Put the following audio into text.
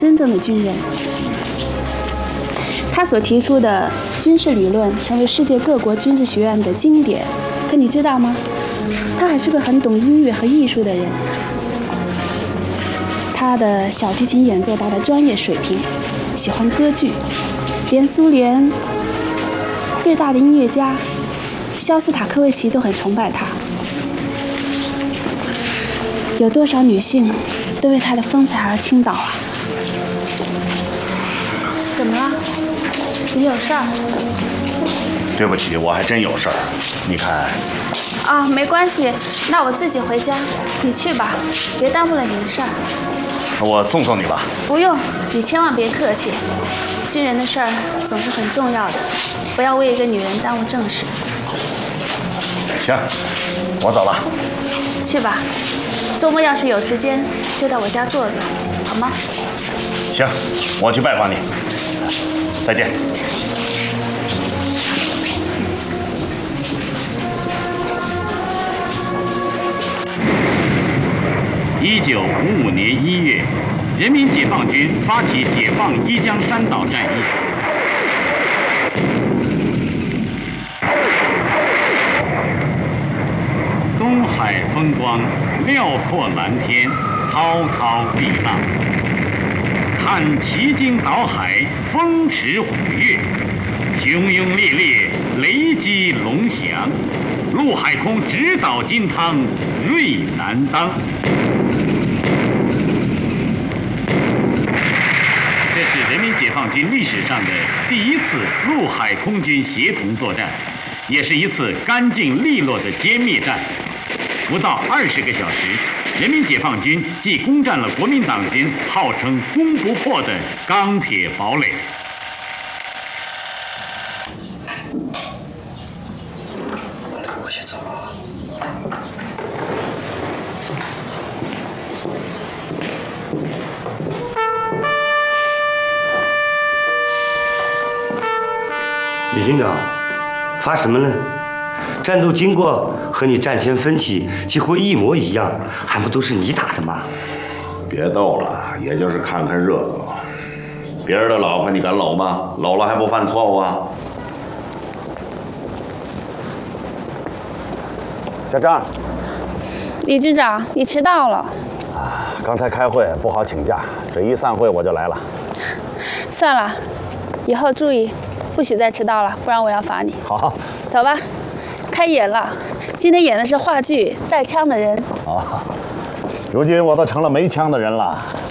真正的军人。他所提出的军事理论成为世界各国军事学院的经典。可你知道吗？他还是个很懂音乐和艺术的人。他的小提琴演奏达到专业水平，喜欢歌剧，连苏联最大的音乐家肖斯塔科维奇都很崇拜他。有多少女性都为他的风采而倾倒啊！怎么了？你有事儿？ 对不起，我还真有事儿。你看。 啊，没关系，那我自己回家，你去吧，别耽误了你的事儿。 我送送你吧。 不用，你千万别客气。军人的事儿总是很重要的，不要为一个女人耽误正事。 行，我走了。 去吧，周末要是有时间，就到我家坐坐，好吗？ 行，我去拜访你。再见。 1955年1月，人民解放军发起解放一江山岛战役。东海风光，辽阔蓝天，滔滔碧浪。看奇经岛海，风驰虎跃，汹涌烈烈，雷击龙翔。陆海空直捣金汤，瑞难当。这是人民解放军历史上的第一次陆海空军协同作战，也是一次干净利落的歼灭战。不到20个小时，人民解放军即攻占了国民党军号称攻不破的钢铁堡垒。 我先走了。 李军长，发什么呢？战斗经过和你战前分析几乎一模一样，还不都是你打的吗？ 别逗了，也就是看看热闹。别人的老婆你敢搂吗？搂了还不犯错误啊？ 小张， 李军长，你迟到了。 刚才开会不好请假，这一散会我就来了。 算了，以后注意，不许再迟到了，不然我要罚你。 好， 走吧，开演了。今天演的是话剧《带枪的人》。 如今我都成了没枪的人了。